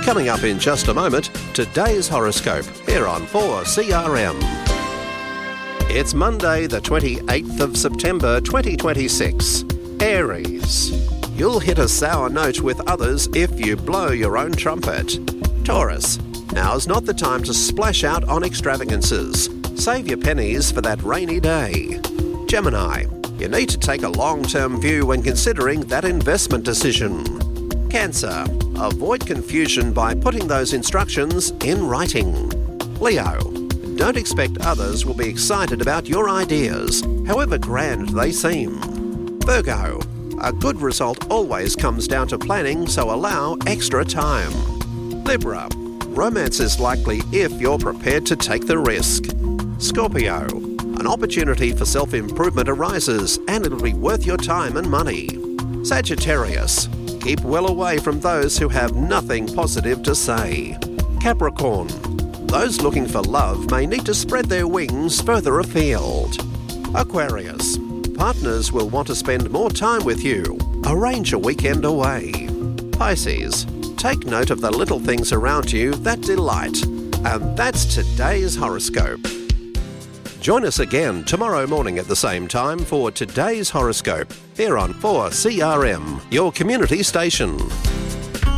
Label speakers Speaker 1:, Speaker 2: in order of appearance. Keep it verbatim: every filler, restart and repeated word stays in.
Speaker 1: Coming up in just a moment, today's horoscope here on four C R M. It's Monday the twenty-eighth of September twenty twenty-six. Aries. You'll hit a sour note with others if you blow your own trumpet. Taurus. Now's not the time to splash out on extravagances. Save your pennies for that rainy day. Gemini. You need to take a long-term view when considering that investment decision. Cancer. Avoid confusion by putting those instructions in writing. Leo. Don't expect others will be excited about your ideas, however grand they seem. Virgo. A good result always comes down to planning, so allow extra time. Libra. Romance is likely if you're prepared to take the risk. Scorpio. An opportunity for self-improvement arises and it'll be worth your time and money. Sagittarius. Keep well away from those who have nothing positive to say. Capricorn. Those looking for love may need to spread their wings further afield. Aquarius. Partners will want to spend more time with you. Arrange a weekend away. Pisces. Take note of the little things around you that delight. And that's today's horoscope. Join us again tomorrow morning at the same time for today's horoscope here on four C R M, your community station.